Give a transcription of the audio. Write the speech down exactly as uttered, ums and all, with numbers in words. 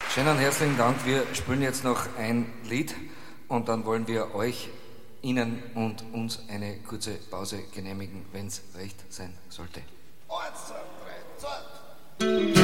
Schönen herzlichen Dank. Wir spielen jetzt noch ein Lied und dann wollen wir euch, Ihnen und uns eine kurze Pause genehmigen, wenn es recht sein sollte. Eins, zwei, drei, zwei.